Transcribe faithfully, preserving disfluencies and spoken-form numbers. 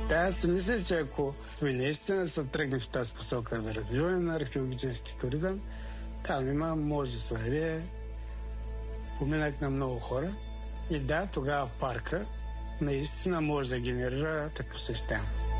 Да, аз си мисля, че ако ви наистина се тръгне в тази посока за развиване на археологически туризъм, там има множество. Поминах на много хора и да, тогава в парка наистина може да генерира такъв посещаемост.